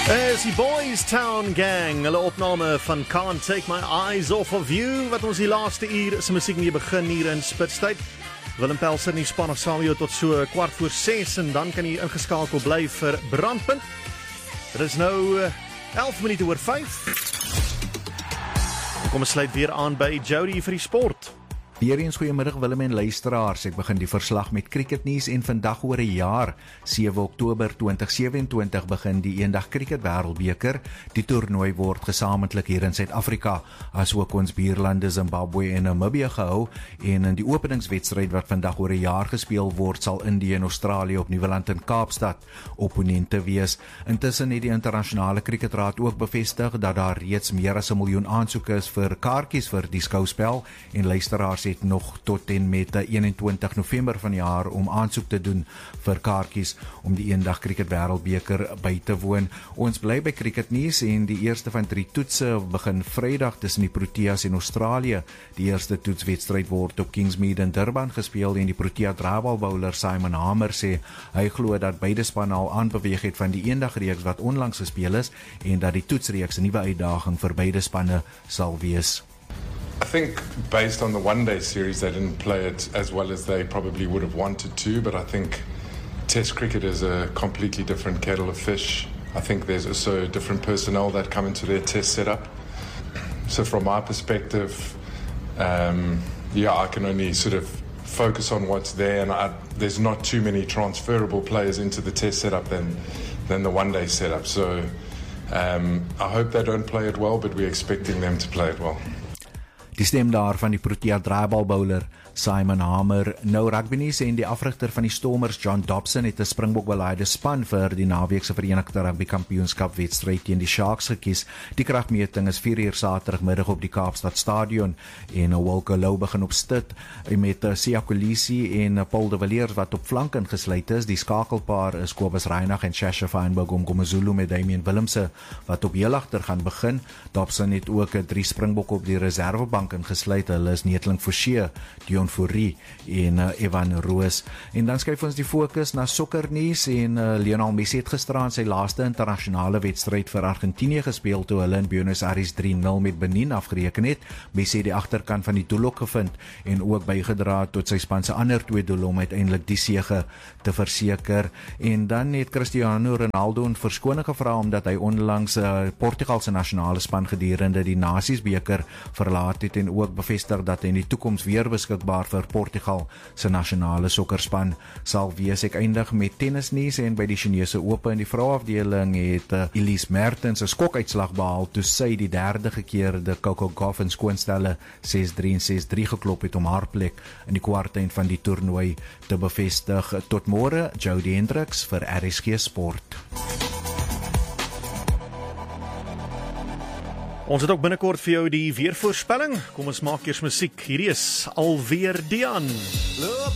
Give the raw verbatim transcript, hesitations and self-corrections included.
Is die Boys Town Gang, hulle opname van Can't Take My Eyes Off of You, wat ons die laaste uur se musiek mee begin hier in Spitstyd. Willem Pelser in die span nog saam jou tot so kwart voor ses en dan kan jy ingeskakel bly vir Brandpunt. Dit is nou elf minute oor vyf. Kom ons sluit weer aan by Jody vir die sport. Weer eens goeiemiddag Willem en luisteraars, ek begin die verslag met cricketnuus en vandag oor 'n jaar, sewe Oktober twintig sewentwintig begin die eendag cricket wêreldbeker. Die toernooi word gesamentlik hier in Suid-Afrika, asook ons buurlande Zimbabwe en Namibië gehou, en in die openingswedstryd wat vandag oor 'n jaar gespeel word, sal Indië en Australië op Nieuweland in Kaapstad opponente wees. Intussen het die internasionale cricketraad ook bevestig dat daar reeds meer as 'n miljoen aansoeke is vir kaartjies vir die skouspel, en luisteraars het nog tot en met eenentwintig November van die jaar om aansoek te doen vir kaartjies om die eendag cricket wêreldbeker by te woon. Ons bly by cricketnuus en die eerste van drie toetse begin Vrydag tussen die Proteas en Australië. Die eerste toetswedstryd word op Kingsmead in Durban gespeel en die Protea draaibalbouler Simon Hamer sê hy glo dat beide spanne al aanbeweeg het van die eendagreeks wat onlangs gespeel is en dat die toetsreeks 'n nuwe uitdaging vir beide spanne sal wees. I think based on the one-day series, they didn't play it as well as they probably would have wanted to, but I think Test cricket is a completely different kettle of fish. I think there's also different personnel that come into their Test setup. So from my perspective, um, yeah, I can only sort of focus on what's there, and I, there's not too many transferable players into the Test setup than, than the one-day setup. So um, I hope they don't play it well, but we're expecting them to play it well. Die stem daar van die Protea draaibalbouler Simon Hamer. Nou rugby nuus en die afrigter van die Stormers John Dobson het 'n Springbok beleide span vir die naweekse Verenigde Rugby Kampioenskap wedstryd teen die Sharks gekies. Die kragmeting is vier uur Saterdagmiddag op die Kaapstad Stadion en Wilco Lou begin op stit met Siya Kolisi en Paul de Villiers wat op flank ingesluit is. Die skakelpaar is Kobus Reinagh en Shasha Feinberg om Ngomazulu met Damian Willemse wat op heel agter gaan begin. Dobson het ook drie Springbok op die reservebank ingesluit. Hulle is Neteling Forsie, Dion Fourie en uh, Evan Roos. En dan skuif ons die fokus na sokkernuus en uh, Lionel Messi het gisteraan sy laaste internasionale wedstryd vir Argentinië gespeel toe hulle in Buenos Aires drie nul met Benin afgereken het. Messi het die agterkant van die doel ook gevind en ook bygedra tot sy span se ander twee doele om uiteindelik die sege te verseker. En dan het Cristiano Ronaldo 'n verskoning gevra omdat hy onlangs uh, Portugal se nasionale span gedurende die Nasiesbeker verlaat het en ook bevestig dat hy in die toekoms weer beskikbaar vir Portugal se nasionale sokkerspan sal wees. Ek eindig met tennisnuus en by die Chinese Ope in die vrouafdeling het uh, Elise Mertens 'n skokuitslag behaal toe sy die derde gekeerde Coco Gauff in skoonstelle ses drie en ses drie geklop het om haar plek in die kwartfinale van die toernooi te bevestig. Tot môre, Jody Hendricks vir R S G Sport. Ons het ook binnekort vir jou die weervoorspelling. Kom ons maak eers musiek. Hierdie is alweer Dian. Loop